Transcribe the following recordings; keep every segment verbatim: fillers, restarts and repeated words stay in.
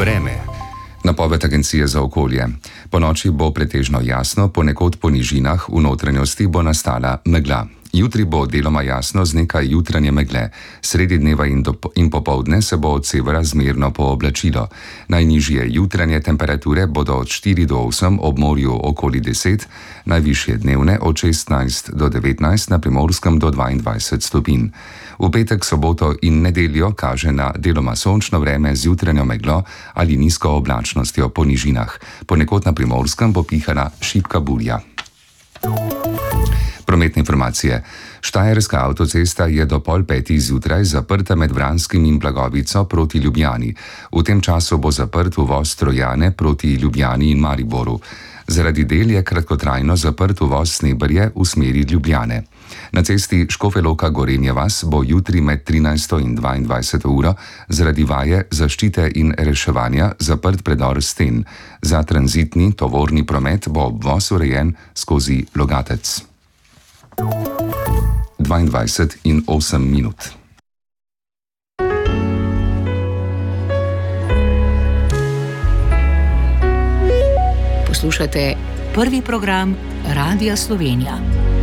Vreme. Napoved Agencije za okolje. Ponoči bo pretežno jasno, ponekod po nižinah v notranjosti bo nastala megla. Jutri bo deloma jasno z nekaj jutranje megle. Sredi dneva in, do, in popoldne se bo od severa zmerno pooblačilo. Najnižje jutranje temperature bodo od štiri do osem, ob morju okoli deset, najvišje dnevne od šestnajst do devetnajst, na Primorskem do dvaindvajset stopinj. V petek, soboto in nedeljo kaže na deloma sončno vreme z jutranjo meglo ali nizko oblačnostjo po nižinah. Ponekod na Primorskem bo pihala šibka burja. Prometne informacije. Štajerska avtocesta je do pol petih zjutraj zaprta med Vranskim in Blagovico proti Ljubljani. V tem času bo zaprt uvoz Trojane proti Ljubljani in Mariboru. Zaradi del je kratkotrajno zaprt uvoz Snebrje v smeri Ljubljane. Na cesti Škofja Loka-Gorenja vas bo jutri med trinajsto in dvaindvajseto uro zaradi vaje zaščite in reševanja zaprt predor Sten. Za tranzitni tovorni promet bo obvoz urejen skozi Logatec. dvaindvajset in osem minut. Poslušate prvi program Radia Slovenija.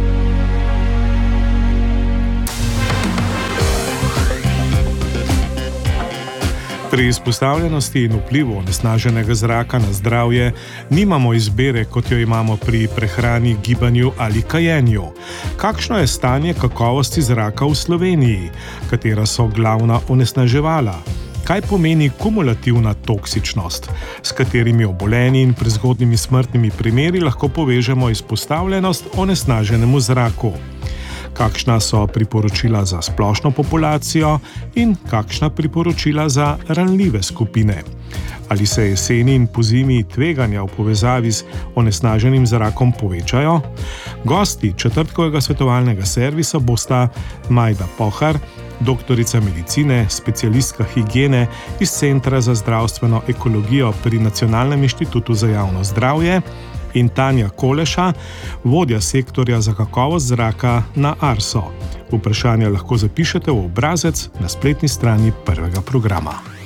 Pri izpostavljenosti in vplivu onesnaženega zraka na zdravje nimamo izbere, kot jo imamo pri prehrani, gibanju ali kajenju. Kakšno je stanje kakovosti zraka v Sloveniji? Katera so glavna onesnaževala? Kaj pomeni kumulativna toksičnost? S katerimi obolenji in prezgodnimi smrtnimi primeri lahko povežemo izpostavljenost onesnaženemu zraku? Kakšna so priporočila za splošno populacijo in kakšna priporočila za ranljive skupine? Ali se jeseni in pozimi tveganja v povezavi z onesnaženim zrakom povečajo? Gosti četrtkovega svetovalnega servisa bosta Majda Pohar, doktorica medicine, specialistka higiene iz Centra za zdravstveno ekologijo pri Nacionalnem inštitutu za javno zdravje, in Tanja Koleša, vodja sektorja za kakovost zraka na Arso. Vprašanja lahko zapišete v obrazec na spletni strani prvega programa.